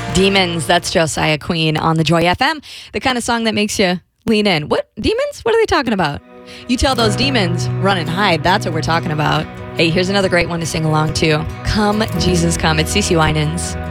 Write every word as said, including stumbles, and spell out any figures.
Demons, that's Josiah Queen on the Joy F M. The kind of song that makes you lean in. What? Demons? What are they talking about? You tell those demons, run and hide. That's what we're talking about. Hey, here's another great one to sing along to. Come, Jesus, come. It's CeCe Winans.